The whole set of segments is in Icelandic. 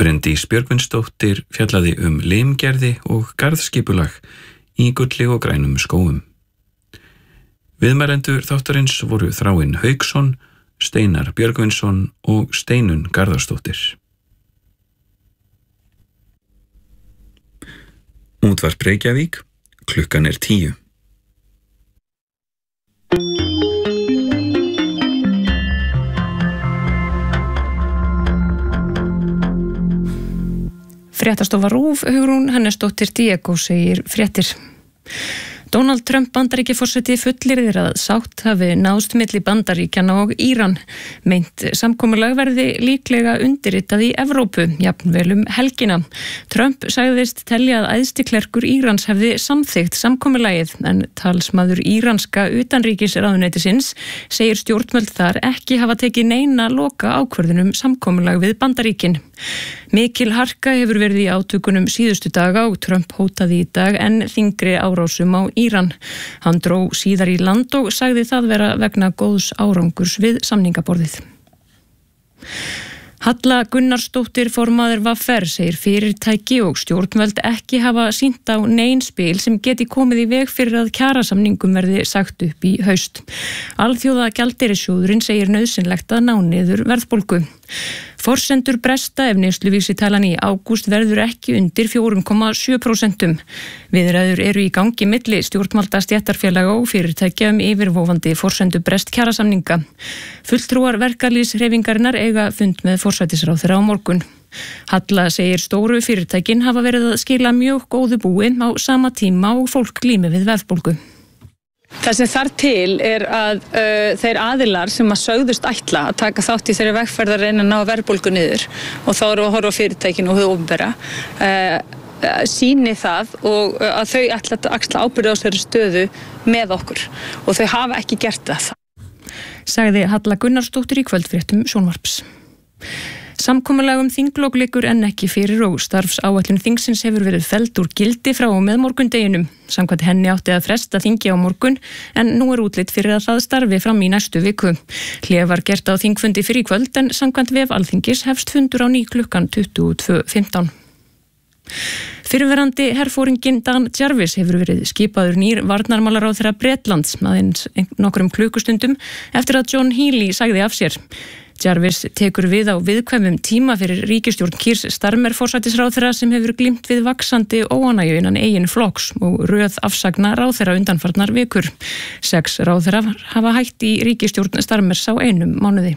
Bryndís Björgvinsdóttir fjallaði limgerði og garðskipulag í gulli og grænum skógum. Viðmælendur þáttarins voru Þráinn Hauksson, Steinar Björgvinsson og Steinunn Garðarsdóttir. Útvarp Reykjavík, klukkan 10. Fréttastofa RÚV, Hugrún Hannesdóttir Diego segir fréttir. Donald Trump Bandaríkjaforseti fullyrðir að sátt hafi náðst milli Bandaríkjanna og Íran. Meint samkomulag verði líklega undirritað í Evrópu, jafnvel helgina. Trump sagðist telja að æðsti klerkur Írans hefði samþykkt samkomulagið, en talsmaður íranska utanríkisráðuneytisins segir stjórnvöld þar ekki hafa tekið neina loka ákvörðun samkomulag við Bandaríkin. Mikil harka hefur verið í átökunum síðustu daga og Trump hótaði í dag enn þyngri árásum á Íran. Hann dró síðar í land og sagði það vera vegna góðs árangurs við samningaborðið. Halla Gunnarsdóttir formaður VR segir fyrirtæki og stjórnvöld ekki hafa sýnt á nein spil sem geti komið í veg fyrir að kjarasamningum verði sagt upp í haust. Alþjóða gjaldeyrisjóðurinn segir nauðsynlegt að ná niður verðbólgu. Forsendur bresta ef neysluvísitalan í ágúst verður ekki undir 4,7%. Viðræður eru í gangi milli stjórnvalda stéttarfélaga og fyrirtækja yfirvofandi forsendu brest kjarasamninga. Fulltrúar verkalýðshreyfingarinnar eiga fund með forsætisráðherra á morgun. Halla segir stóru fyrirtækin hafa verið að skila mjög góðu búi á sama tíma og fólk glími við verðbólgu. Það sem þarf til að þeir aðilar sem að sögðust ætla að taka þátt í þeirri vegferð að reyna að ná verðbólgu niður, og þá eru að horfa á fyrirtækinu og hið opinbera, sýni það og að þau ætla að axla ábyrgð á þessari stöðu með okkur, og þau hafa ekki gert það. Sagði Halla Gunnarsdóttir í kvöldfréttum Sjónvarps. Samkomulag þinglok liggur enn ekki fyrir og starfsáætlun þingsins hefur verið felld úr gildi frá og með morgundeginum. Samkvæmt henni átti að fresta þingi á morgun, en nú útlit fyrir að það starfi fram í næstu viku. Hlé var gert á þingfundi fyrir í kvöld, en samkvæmt vef Alþingis hefst fundur á ný klukkan 22:15. Fyrrverandi herforinginn Dan Jarvis hefur verið skipaður nýr varnarmálaráðherra Bretlands aðeins nokkrum klukkustundum eftir að John Healey sagði af sér. Jarvis tekur við á viðkvæmum tíma fyrir ríkisstjórn Keir Starmer forsætisráðherra sem hefur glímt við vaxandi óánægju innan eigin flokks og röð afsagna ráðherra undanfarnar vikur. 6 ráðherrar hafa hætt í ríkisstjórn Starmers á einum mánuði.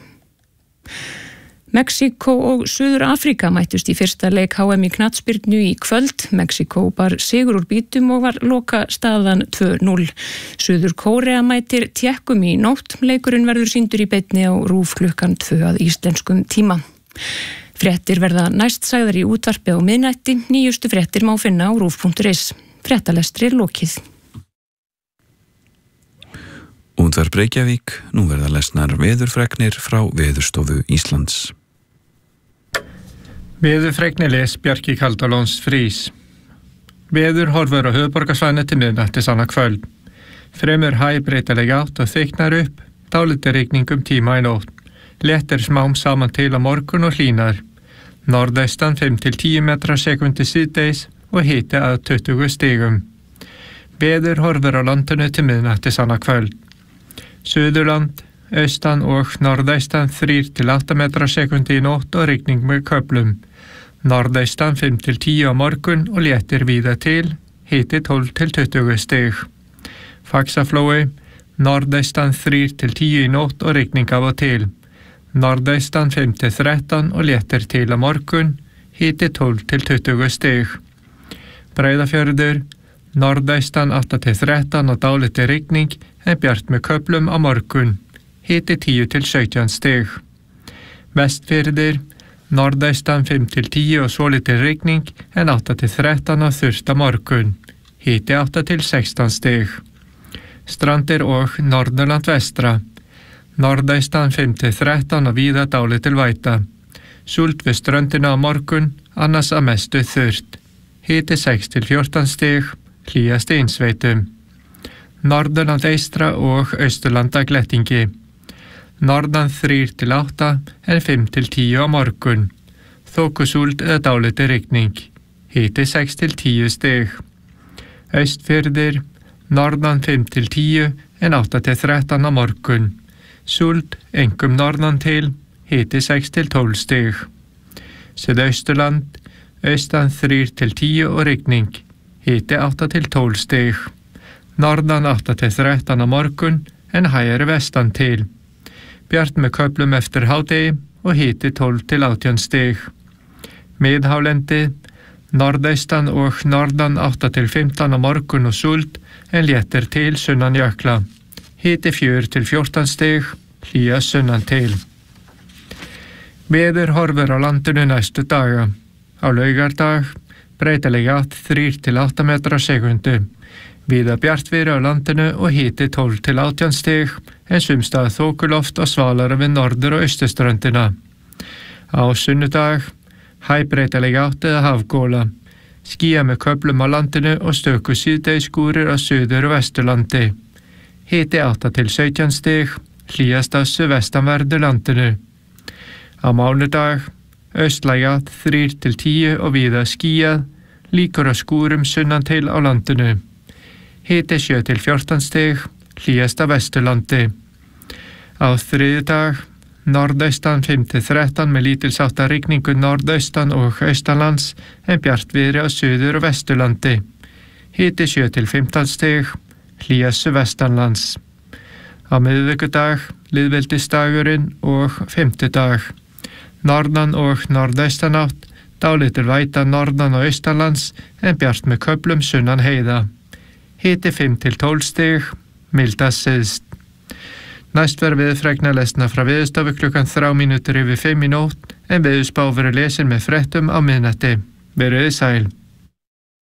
Mexíkó og Suður-Afríka mættust í fyrsta leik HM í knattspyrnu í kvöld. Mexíkó bar sigur úr bítum og var loka staðan 2-0. Suður-Kórea mætir Tékkum í nótt. Leikurinn verður sýndur í beinni á RÚV klukkan 2 að íslenskum tíma. Fréttir verða næst sagðar í útvarpi á miðnætti. Nýjustu fréttir má finna á rúv.is. Fréttalestri lokið. Útvarp Reykjavík, nú verða lesnar veðurfregnir frá Veðurstofu Íslands. Veðurfregnir les Bjarki Kaldalóns Frís. Veður horfur á höfuðborgarsvæðinu til miðnættis annað kvöld. Fremur hægbreytileg átt og þykknar upp, dálítil rigning tíma í nótt. Léttir smám saman til á morgun og hlýnar. Norðaustan 5-10 metrar sekundi síðdegis og hiti að 20 stigum. Veður horfur á landinu til miðnættis annað kvöld. Suðurland, austan og norðaustan 3-8 metrar sekundi í nótt og rigning með köflum. Norðaustan 5-10 á morgun og léttir víða til, hiti 12-20 stig. Faxaflói, norðaustan 3-10 í nótt og rigning af og til. Norðaustan 5-13 og léttir til á morgun, hiti 12-20 stig. Breiðafjörður, norðaustan 8-13 og dálítil rigning en bjart með köflum á morgun, hiti 10-17 stig. Vestfirðir, norðaustan 5-10 og svolítil rigning en 8-13 og þurrt á morgun, hiti 8-16 stig. Strandir og Norðurland vestra, norðaustan 5-13 og víða dálítil væta. Súld við ströndina á morgun, annars að mestu þurrt, hiti 6-14 stig, hlýjast í innsveitum. Norðurland eystra og Austurlanda glettingi. Norðan 3-8 en 5-10 á morgun. þokusúld eða dálítil rigning. Hiti 6 til 10 stig. Austfirðir, norðan 5 til 10 en 8 til 13 á morgun. Súld, einkum norðan til, hiti 6 til 12 stig. Suðausturland, austan 3 til 10 og rigning. Hiti 8 til 12 stig. Norðan 8 til 13 á morgun en hægari vestan til. Bjart með köflum eftir hádegi og hiti 12 til 18 stig. Miðhálendi, norðaustan og norðan 8 til 15 á morgun og súld en léttir til sunnan jökla. Hiti 4 til 14 stig, hlýja sunnan til. Veður horfir á landinu næstu daga. Á laugardag, breytileg átt 3 til 8 metrar á sekundu. Víða bjartviðri á landinu og hiti 12 til 18 stig en sumstaðar þokuloft og svalara við norður- og austurströndina. Á sunnudag, hæbreytileg átt eða hafgóla. Skýjað með köflum á landinu og stöku síðdegisskúrir á suður- og vesturlandi. Hiti 8 til 17 stig, hlýjast á suðvestanverðu landinu. Á mánudag, austlæg átt 3 til 10 og víða skýjað, líkur á skúrum sunnan til á landinu. Hiti 7 til 14 stig, hlýjast á vesturlandi. Á þriðjudag, norðaustan 5 til 13 með lítilsháttar rigningu norðaustan og austanlands en bjartviðri á suður- og vesturlandi. Hiti 7 til 15 stig, hlýjast suðvestanlands. Á miðvikudag, lýðveldisdagurinn og fimmtudag. Norðan og norðaustanátt, dálítil væta norðan og austanlands en bjart með köflum sunnan heiða. Hiti 5 til 12 stig, mildast syðst. Næst verður veðurfregna lesna frá Veðurstofu klukkan 3 mínútur yfir 5 í nótt en veðurspá verður lesin með fréttum á miðnætti. Verið sæl.